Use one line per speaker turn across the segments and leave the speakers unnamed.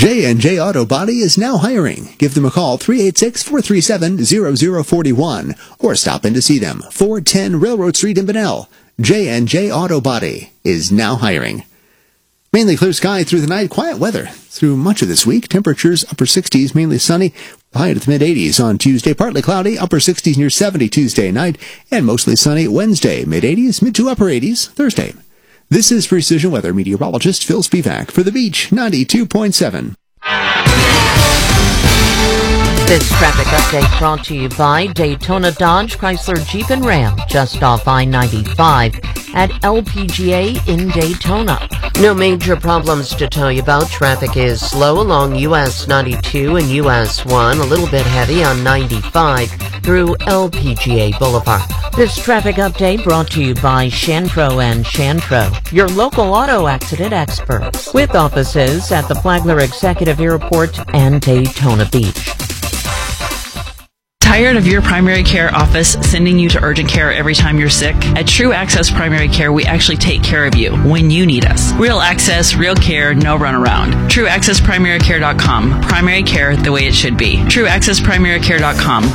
J&J Auto Body is now hiring. Give them a call, 386-437-0041, or stop in to see them, 410 Railroad Street in Bunnell. J&J Auto Body is now hiring. Mainly clear sky through the night, quiet weather through much of this week. Temperatures upper 60s, mainly sunny, high at the mid-80s on Tuesday. Partly cloudy, upper 60s near 70 Tuesday night, and mostly sunny Wednesday, mid-80s, mid to upper 80s Thursday. This is Precision Weather meteorologist Phil Spivak for The Beach 92.7.
This traffic update brought to you by Daytona Dodge Chrysler Jeep and Ram, just off I-95 at LPGA in Daytona. No major problems to tell you about. Traffic is slow along US 92 and US 1, a little bit heavy on 95 through LPGA Boulevard. This traffic update brought to you by Shantro & Shantro, your local auto accident experts, with offices at the Flagler Executive Airport and Daytona Beach.
Tired of your primary care office sending you to urgent care every time you're sick? At True Access Primary Care, we actually take care of you when you need us. Real access, real care, no runaround. TrueAccessPrimaryCare.com. Primary care the way it should be. TrueAccessPrimaryCare.com.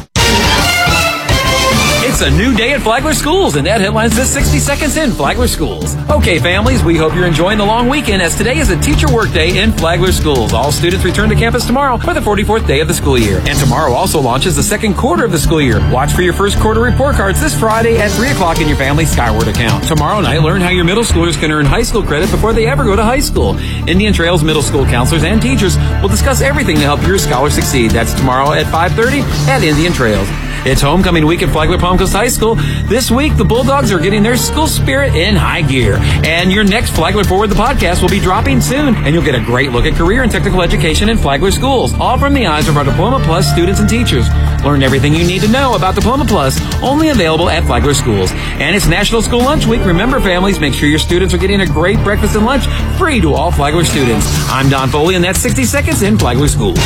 It's a new day at Flagler Schools, and that headline says 60 seconds in Flagler Schools. Okay, families, we hope you're enjoying the long weekend, as today is a teacher work day in Flagler Schools. All students return to campus tomorrow for the 44th day of the school year. And tomorrow also launches the second quarter of the school year. Watch for your first quarter report cards this Friday at 3 o'clock in your family's Skyward account. Tomorrow night, learn how your middle schoolers can earn high school credit before they ever go to high school. Indian Trails middle school counselors and teachers will discuss everything to help your scholar succeed. That's tomorrow at 5:30 at Indian Trails. It's homecoming week at Flagler Palm Coast High School. This week, the Bulldogs are getting their school spirit in high gear. And your next Flagler Forward, the podcast, will be dropping soon. And you'll get a great look at career and technical education in Flagler schools, all from the eyes of our Diploma Plus students and teachers. Learn everything you need to know about Diploma Plus, only available at Flagler Schools. And it's National School Lunch Week. Remember, families, make sure your students are getting a great breakfast and lunch free to all Flagler students. I'm Don Foley, and that's 60 Seconds in Flagler Schools.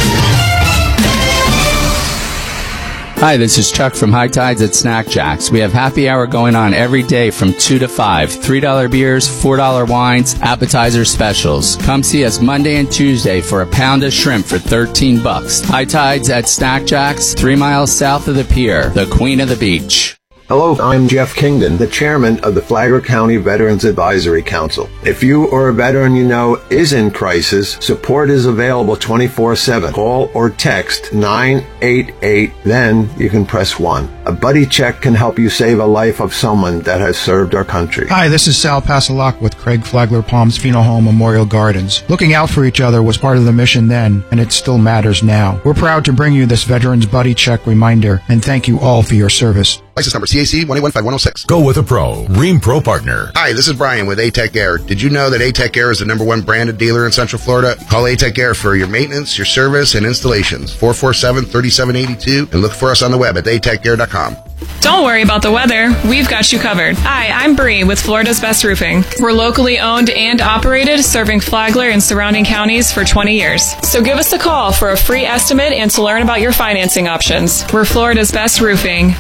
Hi, this is Chuck from High Tides at Snack Jacks. We have happy hour going on every day from 2 to 5. $3 beers, $4 wines, appetizer specials. Come see us Monday and Tuesday for a pound of shrimp for $13. High Tides at Snack Jacks, 3 miles south of the pier, the Queen of the Beach.
Hello, I'm Jeff Kingdon, the chairman of the Flagler County Veterans Advisory Council. If you or a veteran you know is in crisis, support is available 24/7. Call or text 988, then you can press 1. A buddy check can help you save a life of someone that has served our country.
Hi, this is Sal Passalak with Craig Flagler Palms Funeral Home Memorial Gardens. Looking out for each other was part of the mission then, and it still matters now. We're proud to bring you this Veterans Buddy Check reminder, and thank you all for your service.
License number CAC 1815106.
Go with a pro. Rheem Pro Partner.
Hi, this is Brian with A-Tech Air. Did you know that A-Tech Air is the #1 branded dealer in Central Florida? Call A-Tech Air for your maintenance, your service, and installations. 447-3782, and look for us on the web at atechAir.com.
Don't worry about the weather. We've got you covered. Hi, I'm Bree with Florida's Best Roofing. We're locally owned and operated, serving Flagler and surrounding counties for 20 years. So give us a call for a free estimate and to learn about your financing options. We're Florida's Best Roofing.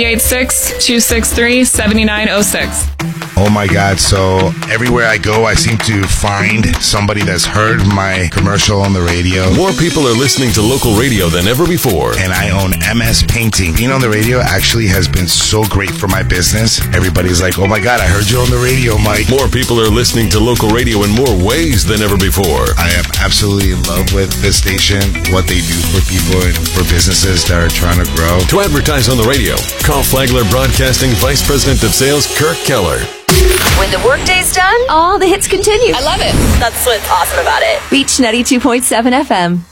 386-263-7906.
Oh my God, so everywhere I go, I seem to find somebody that's heard my commercial on the radio.
More people are listening to local radio than ever before.
And I own MS Painting. Being on the radio actually has been so great for my business. Everybody's like, oh my God, I heard you on the radio, Mike.
More people are listening to local radio in more ways than ever before.
I am absolutely in love with this station, what they do for people and for businesses that are trying to grow.
To advertise on the radio, call Flagler Broadcasting Vice President of Sales, Kirk Keller.
When the workday's done, all the hits continue.
I love it. That's what's awesome about it.
Beach 92.7 FM.